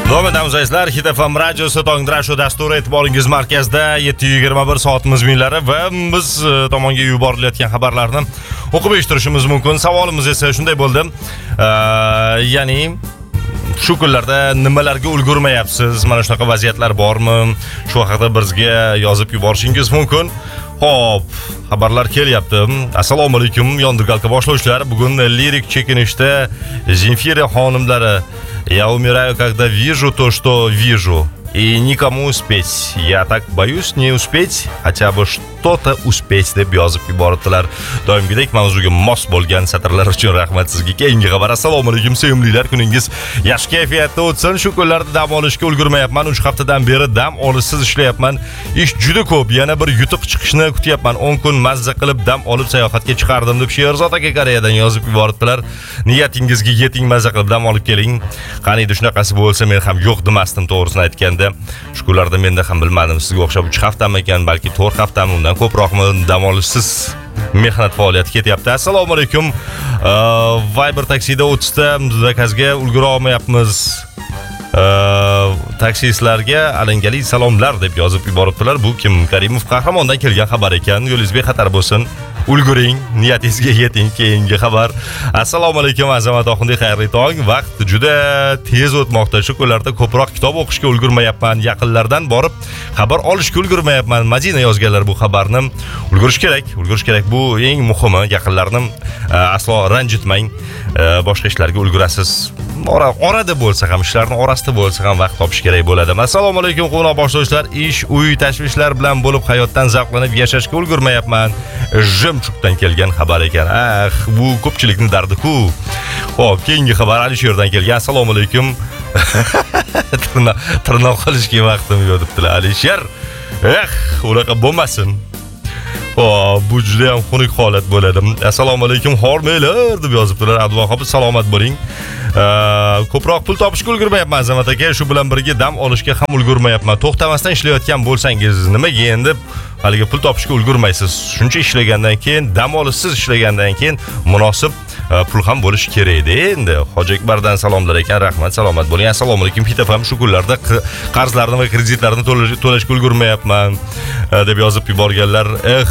Davom etamiz azizlar. Hit FM radiosi tongdira shu dasturi e'tiboringiz markazida 7:21 soatimiz minglari va biz tomonga yuborilayotgan xabarlarni o'qib eshittirishimiz mumkin. Savolimiz esa shunday bo'ldi. Ya'ni shu kunlarda nimalarga ulgurmayapsiz? Mana shunaqa vaziyatlar bormi? Shu haqida bizga yozib yuborishingiz mumkin. Xo'p, xabarlar kelyapti. Assalomu alaykum, yondirgalka boshlovchilar. Bugun lirik chekinishda Zemfira xonimlari: "Я умираю, когда вижу то, что вижу, и никому успеть. Я так боюсь не успеть, хотя бы что-то uspetь" deb yozib yuboribdilar. Doimgidek mavzuga mos bo'lgan satrlar uchun rahmat sizga. Keyingi xabar. Assalomu alaykum sevimlilar, kuningiz yaxshi kayfiyatda o'tsin. Shu kunlarda dam olishga ulgurmayapman. 3 haftadan beri dam olishsiz ishlayapman. Ish juda ko'p. Yana bir yutuq chiqishni kutyapman. 10 kun mazza qilib dam olib sayohatga chiqardim deb Sherzod aka Koreyadan yozib yuboribdilar. Niyatingizga yeting, mazza qilib dam olib keling. Qaniydi shunaqasi bo'lsa, men ham yo'q demasdim to'g'risini aytganda. Shu kunlarda menda ham bilmadim, sizga o'xshab 3 haftami ekan, balki 4 haftami, undan ko'proqmi dam olishsiz mehnat faoliyati ketyapti. Assalomu alaykum. Viber taksida 30 ta zakazga ulgura olmayapmiz. Taksistlarga alangali salomlar deb yozib yuboribdilar. Bu kim? Karimov Qahramondan kelgan xabar ekan. Yo'lingiz bexatar bo'lsin. Ulguring, niyatingizga yeting. Keyingi xabar. Assalomu alaykum Azamat Oxundiy, xayrli tong. Vaqt juda tez o'tmoqda. Shu kunlarda ko'proq kitob o'qishga ulgurmayapman. Yaqinlardan borib xabar olishga ulgurmayapman. Madina yozganlar bu xabarni. Ulgurish kerak. Bu eng muhimi. Yaqinlarni aslo ranjitmang. Boshqa ishlarga ulgurasiz. Orada bo'lsa ham, ishlarning orasida bo'lsa ham vaqt topish kerak bo'ladi. Assalomu alaykum qo'noq boshlovchilar. Ish, uy, tashvishlar bilan bo'lib hayotdan zavqlanib yashashga ulgurmayapman. Jimchukdan kelgan xabar ekan. Bu ko'pchilikning dardi-ku. Xo'p, keyingi xabar Alisherdan kelgan. Assalomu alaykum. Tirnoq qilishga vaqtim yo'q debdilar Alisher. Unaqa bo'lmasin. Bu juda ham xunuk holat bo'ladi. Assalomu alaykum hormanglar deb yozibdilar. Abduvohid, salomat bo'ling. Ko'proq pul topishga ulgurmayapman Azamat aka. Shu bilan birga dam olishga ham ulgurmayapman. To'xtamasdan ishlayotgan bo'lsangiz nimaga endi haliga pul topishga ulgurmaysiz? Shuncha ishlagandan keyin, dam olishsiz ishlagandan keyin munosib pul ham bo'lish kerak-da endi. Hoji Akbardan salomlar ekan. Rahmat, salomat bo'ling. Assalomu alaykum. Hitafam shu kunlarda qarzlarni va kreditlarni to'lashga ulgurmayapman deb yozib yuborganlar.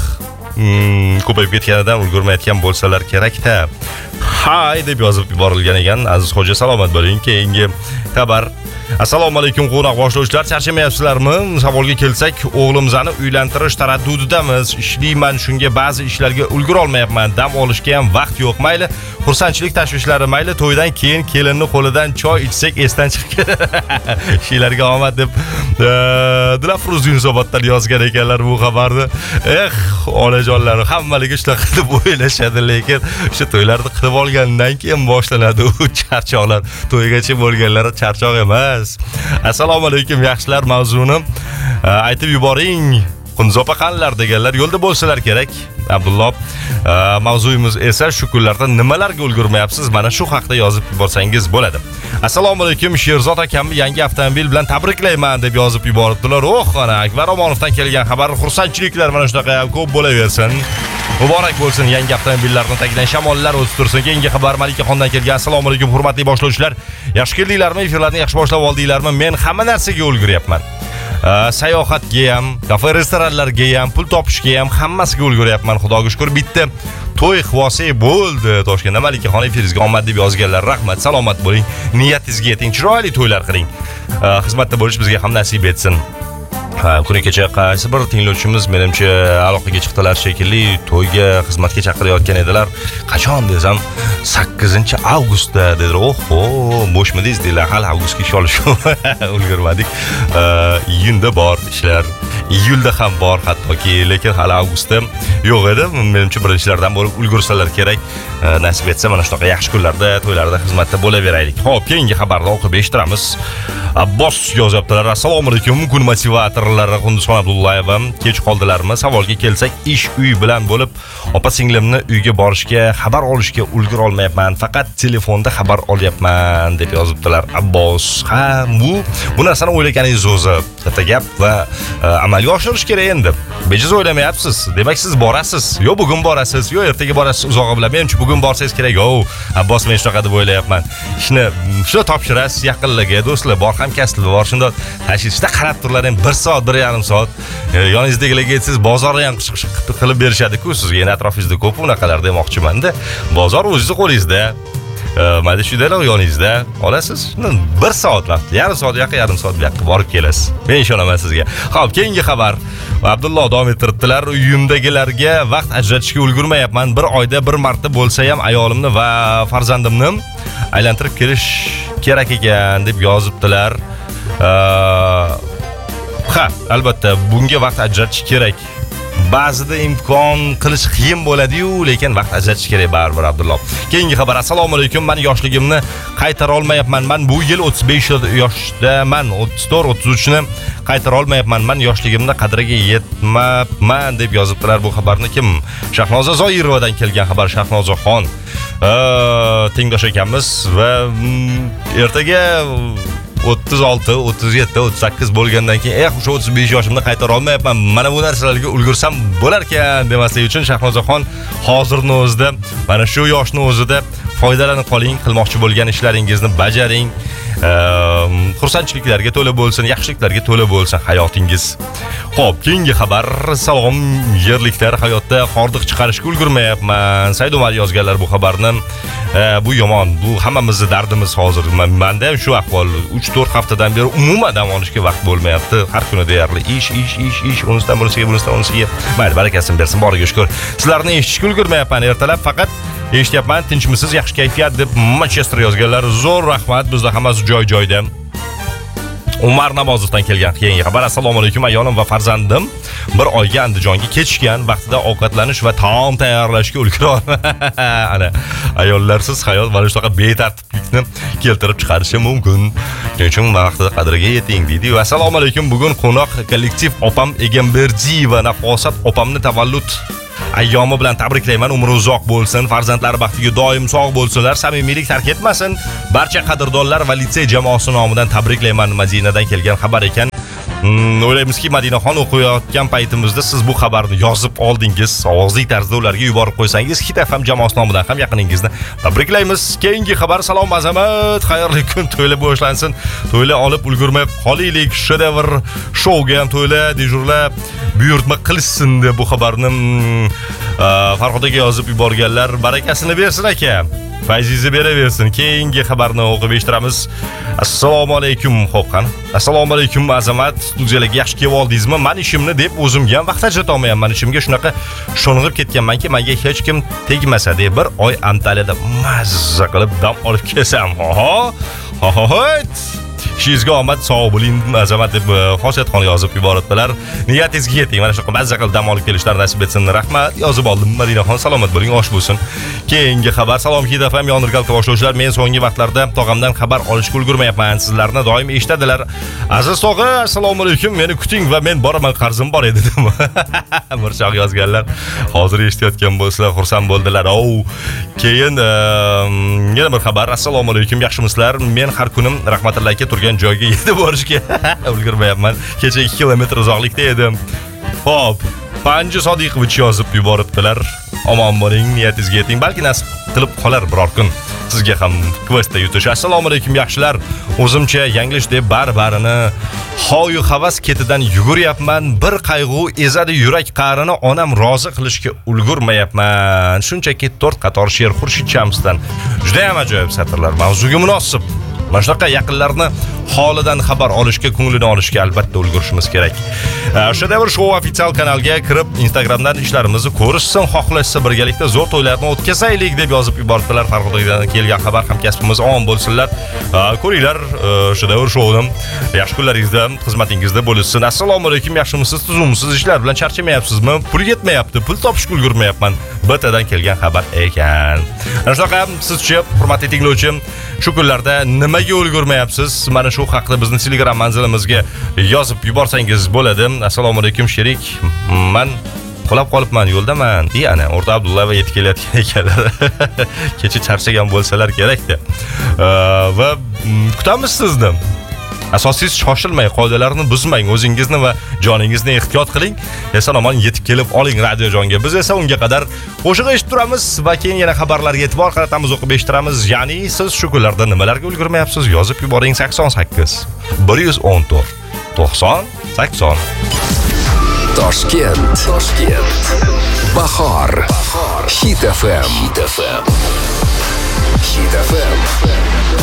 Ko'payib ketganidan ulgurmayotgan bo'lsalar kerak-da. Hay deb yozib yuborilgan ekan. Aziz xo'ja, salomat bo'ling. Keyingi xabar. Assalomu alaykum qo'noq boshlovchilar, charchamayapsizlarmi? Savolga kelsak, o'g'limizni uylantirish taraddudidamiz. Ishlayman, shunga ba'zi ishlarga ulgura olmayapman. Dam olishga ham vaqt yo'q. Mayli xursandchilik tashvishlari, mayli to'ydan keyin kelinni qo'lidan choy ichsak esdan chiqib ishlarga omad deb Dilafruz Yunusoboddan yozgan ekanlar bu xabarni. Onajonlar hammaligi shunaqa deb o'ylashadi, lekin o'sha to'ylarni qilib olgandan keyin boshlanadi u charchoqlar. To'ygacha bo'lganlar charchoq emas. Assalomu alaykum, yaxshilar, mavzuni aytib yuboring. Qunzopa qanlar deganlar yo'lda bo'lsalar kerak. Abdulloh, mavzuyimiz esa shu kunlarda nimalarga ulgurmayapsiz? Mana shu haqda yozib yuborsangiz bo'ladi. Assalomu alaykum, Sherzod akamni yangi avtomobil bilan tabriklayman deb yozib yuboribdilar. Ana Akbar Omonovdan kelgan xabar. Xursandchiliklar mana shunaqa ko'p bo'laversin. Muborak bo'lsin, yangi avtomobillarning tagidan shamollar o'tib tursin. Keyingi xabar Malikaxondan kelgan. Assalomu alaykum hurmatli boshlovchilar. Yaxshi keldinglarmi? Efirlarni yaxshi boshlab oldinglarmi? Men hamma narsaga ulguryapman. Sayohatga ham, kafe restoranlarga ham, pul topishga ham hammasiga ulguryapman. Xudoga shukr. Bitta to'y xivose bo'ldi. Toshkentda Malikaxon efiringizga omad deb yozganlar. Rahmat, salomat bo'ling. Niyatingizga yeting, chiroyli to'ylar qiling. Xizmatda bo'lish bizga ham nasib etsin. Kuni kecha qaysi bir tinglovchimiz menimcha aloqaga chiqdilar shekilli, to'yga xizmatga chaqirayotgan edilar. Qachon desam 8-avgustda dedilar. Bo'shmidingiz dedilar. Hali avgustga ish olishga ulgurmadik. Iyunda bor ishlar. Iyulda ham bor hattoki, lekin hali avgustda yo'q edi. Menimcha birinchilardan bo'lib ulgursalar kerak. Nasib etsa mana shunaqa yaxshi kunlarda, to'ylarda xizmatda bo'laveraylik. Xo'p, keyingi xabarni o'qib eshittiramiz. Abbos yozibdilar. Assalomu alaykum, kun motivatorlar. o'g'illari Qunduzxon Abdullayeva kech qoldilarmi? Savolga kelsak, ish uy bilan bo'lib, opa-singlimni uyga borishga, xabar olishga ulgura olmayapman. Faqat telefonda xabar olyapman deb yozibdilar. Abbos, ha, bu narsani o'ylaganingiz o'zi katta gap va amalga oshirish kerak endi. Bejiz o'ylamayapsiz. Demak, siz borasiz. Yo bugun borasiz, yo ertaga borasiz. Uzog'i bilan menimcha bugun borsangiz kerak. Yo, Abbos, men shunaqa deb o'ylayapman. Ishni shu topshirasiz yaqinlarga, do'stlar bor, hamkasblar bor. Shunda tashishda qarab turlar ham 1 soat, 1,5 soat. Yoningizdagilarga aytsangiz, bozorni ham qish qilib berishadi-ku sizga. Yana atrofingizda ko'p unaqalar demoqchiman-da. Bozor o'zingiz qo'lingizda. Mayda shudalar yoningizda olasiz. 1 soat vaqt, yarim soat buyoqqa borib kelasiz. Men ishonaman sizga. Xo'p, keyingi xabar. Abdulloh davom ettiribdilar. Uyimdagilarga vaqt ajratishga ulgurmayapman. Bir oyda bir marta bo'lsa ham ayolimni va farzandimni aylantirib kelish kerak ekan deb yozibdilar. Ha, albatta bunga vaqt ajratish kerak. Ba'zida imkon qilish qiyin bo'ladi-yu, lekin vaqt ajratish kerak baribir Abdulloh. Keyingi xabar. Assalomu alaykum. Men yoshligimni qaytara olmayapman. Men bu yil 35 yoshdaman. 34-33 ni qaytara olmayapman. Men yoshligimni qadriga yetmabman deb yozibdilar. Bu xabarni kim? Shahnoza Zoirovadan kelgan xabar. Shahnozaxon tengdosh ekanmiz va ertaga 36, 37, 38 bo'lgandan keyin o'sha 35 yoshimni qaytara olmayapman. Mana bu narsalarga ulgursam bo'lar ekan demaslik uchun Shahnozaxon hozirning o'zida mana shu yoshning o'zida foydalanib qoling, qilmoqchi bo'lgan ishlaringizni bajaring. Xursandchiliklarga to'la bo'lsin, yaxshiliklarga to'la bo'lsin hayotingiz. Xo'p, keyingi xabar. Salom, yerliklar hayotda hordiq chiqarishga ulgurmayapman. Said Umar yozganlar bu xabarni. Bu yomon. Bu hammamizning dardimiz hozir. Menda ham shu ahvol. 3-4 haftadan beri umuman dam olishga vaqt bo'lmayapti. Har kuni deyarli ish, unisidan bunisiga. Mayli, barakasini bersin, boriga shukr. Sizlarni eshitishga ulgurmayapman ertalab, faqat eshityapman. Tinchmisiz, yaxshi kayfiyat deb Manchester yozganlar. Zo'r rahmat. Bizda hammasi joy-joyda. Umar Namozovdan kelgan keyingi xabar. Assalomu alaykum. Ayolim va farzandim bir oyga Andijonga ketishgan. Vaqtida ovqatlanish va taom tayyorlashga ulgura ana ayollarsiz hayot mana shunaqa betartiblikni keltirib chiqarishi mumkin. Shuning uchun vaqtida qadriga yeting deydi. Assalomu alaykum. Bugun qo'noq kollektiv opam Egamberdiyeva Nafosat opamni tavallud ayyomi bilan tabriklayman. Umri uzoq bo'lsin, farzandlari baxtiga doim sog' bo'lsinlar, samimiylik tark etmasin. Barcha qadrdonlar va litsey jamoasi nomidan tabriklayman. Madinadan kelgan xabar ekan. O'ylaymizki, Madinaxon o'qiyotgan paytimizda siz bu xabarni yozib oldingiz, ovozli tarzda ularga yuborib qo'ysangiz, Hit FM jamoasi nomidan ham yaqiningizni tabriklaymiz. Keyingi xabar. Salom azamat, xayrli kun, to'yla boshlansin. To'yla olib ulgurmay qolaylik. Shedevr shouga ham to'yla dejurlar buyurtma qilishsin deb bu xabarni Farhodaga yozib yuborganlar. Barakasini bersin aka. Fayzizni beraversin. Keyingi xabarni o'qib eshittiramiz. Assalomu alaykum. Xo'p, qani. Assalomu alaykum azamat. Studiyaga yaxshi kelib oldingizmi? Men ishimni deb o'zimga ham vaqt ajrata olmayapman. Ishimga shunaqa sho'ng'ib ketganmanki, menga hech kim tegmasa deb bir oy Antaliyada mazza qilib dam olib kelsam. Ishingizga omad, sog' bo'ling azamat deb Xosiyatxon yozib yuboribdilar. Niyatingizga yeting. Mana shunaqa mazza qilib dam olib kelishlar nasib etsin. Rahmat. Yozib oldim. Madinaxon, salomat bo'ling, osh bo'lsin. Keyingi xabar. Salom Hit FM yonirgalka boshlovchilar. Men so'nggi vaqtlarda tog'amdan xabar olishga ulgurmayapman. Sizlarni doim eshitadilar. Aziz tog'a, assalomu alaykum. Meni kuting va men boraman, qarzim bor edi dedim. Mirshaq yozganlar. Hozir eshitayotgan bo'lsalar xursand bo'ldilar. Keyin yana bir xabar. Assalomu alaykum. Yaxshimisizlar? Men har kunim rahmatulloh aka turgan joyga yetib borishga ulgurmayapman. Kecha 2 kilometr uzoqlikda edim. Xo'p, Panji Sodiqovich yozib yuboribdilar. Omon bo'ling, niyatingizga yeting. Balki nasib qilib qolar biror kun sizga ham questda yutish. Assalomu alaykum yaxshilar. O'zimcha yanglish deb barbarini hoyu havas ketidan yuguryapman. Bir qayg'u ezadi yurak qarini onam rozi qilishga ulgurmayapman. Shunchaki 4 qator she'r Xurshid Shamsdan. Juda ham ajoyib satrlar. Mavzuga munosib. Mana shunaqa yaqinlarni holidan xabar olishga, ko'nglini olishga albatta ulgurishimiz kerak. Shedevr show ofitsial kanalga kirib, Instagramdan ishlarimizni ko'rishsin, xohlashsa birgalikda zo'r to'ylarni o'tkazaylik deb yozib yubordilar. Farg'onadan kelgan xabar hamkasbimiz omon bo'lsinlar. Ko'ringlar Shedevr showni. Yaxshi kunlaringizda, xizmatingizda bo'lsin. Assalomu alaykum, yaxshimisiz, tuzumsiz, ishlar bilan charchamayapsizmi? Pul yetmayapti, pul topishga ulgurmayapman. BTdan kelgan xabar ekan. Ana shunaqa, sizcha hurmatli tinglovchim, shu kunlarda nimaga ulgurmayapsiz? Mana shu shu haqida bizni Telegram manzilimizga yozib yuborsangiz bo'ladi. Assalomu alaykum sherik. Men qolib qolibman, yo'ldaman. Ana O'rta Abdullayeva yetib kelayotgan ekanlar. Kecha charchagan bo'lsalar kerak-da. Va kutamiz sizni. Asosiysi shoshilmang, qoidalarni buzmang, o'zingizni va joningizni ehtiyot qiling. Eson-omon yetib kelib oling radiojonga. Biz esa unga qadar qo'shiq eshitib turamiz va keyin yana xabarlarga e'tibor qaratamiz, o'qib eshittiramiz. Ya'ni siz shu kunlarda nimalarga ulgurmayapsiz? Yozib yuboring 88 114 90 80. Toshkent. Bahor. Hit FM.